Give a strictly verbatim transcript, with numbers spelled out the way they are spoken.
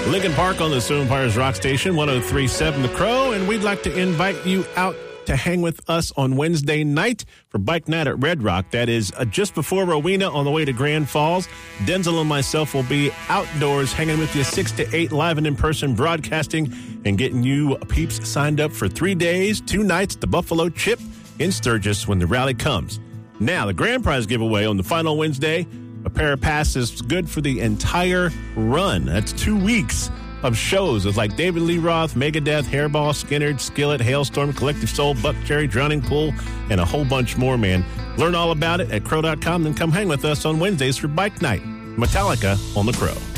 Lincoln Park on the Sioux Empires Rock Station, one oh three point seven The Crow, and we'd like to invite you out to hang with us on Wednesday night for Bike Night at Red Rock. That is uh, just before Rowena on the way to Grand Falls. Denzel and myself will be outdoors hanging with you six to eight, live and in-person broadcasting and getting you peeps signed up for three days, two nights at the Buffalo Chip in Sturgis when the rally comes. Now, the grand prize giveaway on the final Wednesday, a pair of passes good for the entire run. That's two weeks of shows with like David Lee Roth, Megadeth, Hairball, Skynyrd, Skillet, Hailstorm, Collective Soul, Buckcherry, Drowning Pool, and a whole bunch more, man. Learn all about it at crow dot com, then come hang with us on Wednesdays for Bike Night. Metallica on the Crow.